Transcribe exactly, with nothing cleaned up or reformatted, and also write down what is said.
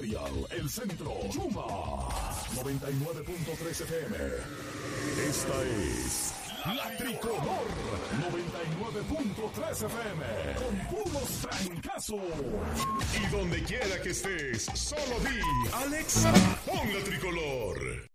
Imperial, El Centro, Yuma, noventa y nueve punto tres F M. Esta es La Tricolor, noventa y nueve punto tres F M, con puros trancazos. Y donde quiera que estés, solo di, Alex, pon La Tricolor.